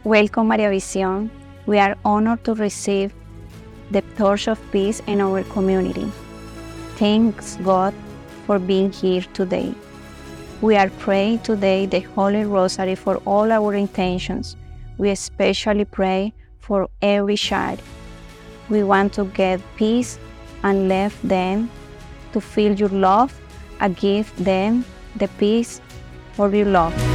Welcome, Maria Visión. We are honored to receive the Torch of Peace in our community. Thanks God for being here today. We are praying today the Holy Rosary for all our intentions. We especially pray for every child. We want to get peace and leave them to feel your love and give them the peace for your love.